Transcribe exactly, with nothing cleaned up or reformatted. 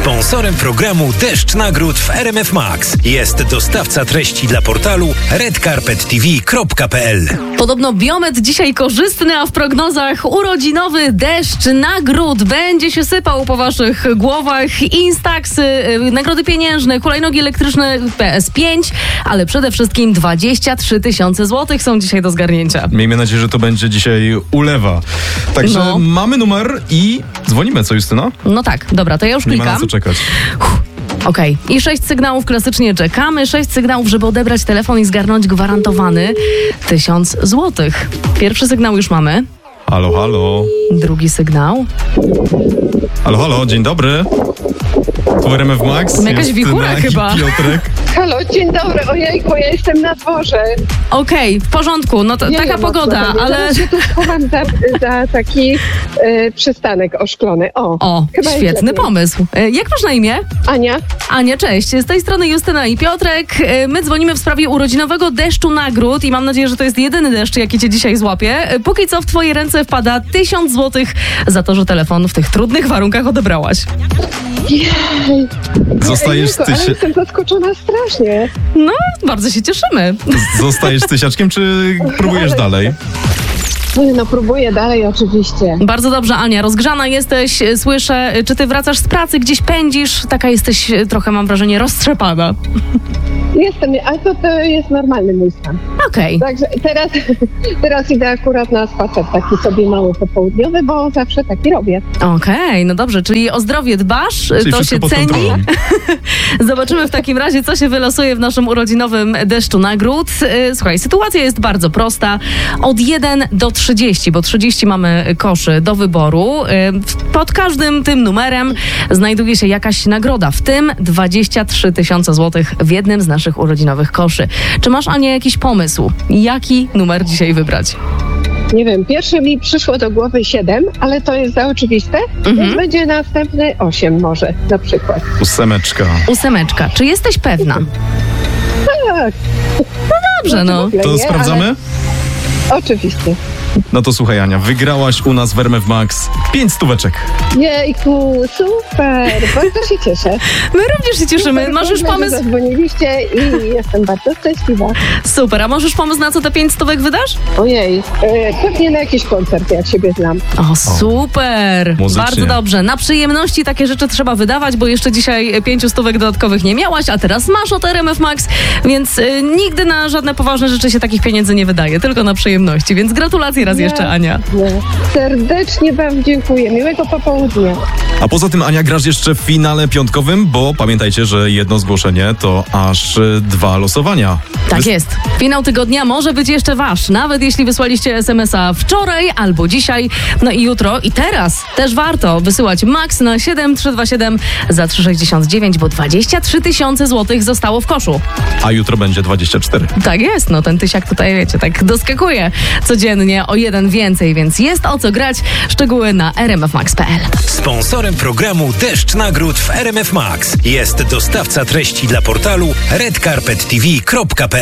Sponsorem programu Deszcz Nagród w R M F Max jest dostawca treści dla portalu red carpet t v kropka p l. Podobno biometr dzisiaj korzystny, a w prognozach urodzinowy deszcz nagród będzie się sypał po waszych głowach. Instaxy, nagrody pieniężne, hulajnogi elektryczne P S pięć, ale przede wszystkim dwadzieścia trzy tysiące złotych są dzisiaj do zgarnięcia. Miejmy nadzieję, że to będzie dzisiaj ulewa. Także No. mamy numer i dzwonimy, co Justyna? No tak, dobra, to ja już Nie ma klikam. na co czekać. Okej. Okay. I sześć sygnałów klasycznie czekamy. Sześć sygnałów, żeby odebrać telefon i zgarnąć gwarantowany tysiąc złotych. Pierwszy sygnał już mamy. Halo, halo. Drugi sygnał. Halo, halo, dzień dobry. Tu R M F Max. Jakaś Justyna wichura i chyba. Piotrek. Halo, dzień dobry, ojejku, ja jestem na dworze. Okej, okay, w porządku. No to Nie taka wiem, pogoda, o co chodzi. ale... Teraz się tu schowam za, za taki e, przystanek oszklony. O, O, chyba jest świetny lepiej. pomysł. E, Jak masz na imię? Ania? Ania, cześć. Z tej strony Justyna i Piotrek. E, My dzwonimy w sprawie urodzinowego deszczu nagród i mam nadzieję, że to jest jedyny deszcz, jaki cię dzisiaj złapie. E, Póki co w twoje ręce wpada tysiąc złotych za to, że telefon w tych trudnych warunkach odebrałaś. Jej. Zostajesz Ojejku, ale tysi- jestem zaskoczona strasznie. No, bardzo się cieszymy. Zostajesz tysiaczkiem, czy próbujesz dalej? No próbuję dalej oczywiście. Bardzo dobrze, Ania. Rozgrzana jesteś, e, słyszę. Czy ty wracasz z pracy, gdzieś pędzisz? Taka jesteś e, trochę, mam wrażenie, roztrzepana. Jestem, ale to, to jest normalny mój stan. Okej. Także teraz, teraz idę akurat na spacer taki sobie mało popołudniowy, bo zawsze taki robię. Okej, no dobrze, czyli o zdrowie dbasz, Czyli to wszystko się pod ceni. kontrolą. Zobaczymy w takim razie, co się wylosuje w naszym urodzinowym deszczu nagród. Yy, Słuchaj, sytuacja jest bardzo prosta. Od jeden do trzydziestu, bo trzydzieści mamy koszy do wyboru. Yy, Pod każdym tym numerem znajduje się jakaś nagroda, w tym dwadzieścia trzy tysiące złotych w jednym z naszych urodzinowych koszy. Czy masz, Ania, jakiś pomysł? Jaki numer dzisiaj wybrać? Nie wiem, pierwsze mi przyszło do głowy siedem, ale to jest za oczywiste, Mhm. więc będzie następny osiem może na przykład. Ósemeczka. Ósemeczka. Czy jesteś pewna? Tak, Dobrze, no. w ogóle To nie, sprawdzamy? ale oczywiście. No to słuchaj, Ania, wygrałaś u nas w R M F Max pięć stóweczek. Jejku, super, bardzo się cieszę. My również się cieszymy. Masz już Super, że pomysł? zadzwoniliście i jestem bardzo szczęśliwa. Super, a masz już pomysł, na co te pięć stówek wydasz? Ojej, e, pewnie na jakiś koncert, jak siebie znam. O, super! Muzycznie. Bardzo dobrze. Na przyjemności takie rzeczy trzeba wydawać, bo jeszcze dzisiaj pięciu stówek dodatkowych nie miałaś, a teraz masz od R M F Max, więc y, nigdy na żadne poważne rzeczy się takich pieniędzy nie wydaje, tylko na przyjemności. Więc gratulacje raz jeszcze, Ania. Nie. Serdecznie wam dziękuję. Miłego popołudnia. A poza tym, Ania, grasz jeszcze w finale piątkowym, bo pamiętajcie, że jedno zgłoszenie to aż y, dwa losowania. Tak Wys- jest. Finał tygodnia może być jeszcze wasz, nawet jeśli wysłaliście es em es a wczoraj albo dzisiaj, no i jutro i teraz też warto wysyłać max na siedem trzy dwa siedem za trzysta sześćdziesiąt dziewięć, bo dwadzieścia trzy tysiące złotych zostało w koszu. A jutro będzie dwadzieścia cztery. Tak jest, no ten tysiak tutaj, wiecie, tak doskakuje codziennie o jeden więcej, więc jest o co grać. Szczegóły na r m f max kropka p l. Sponsorem programu Deszcz Nagród w R M F Max jest dostawca treści dla portalu red carpet t v kropka p l.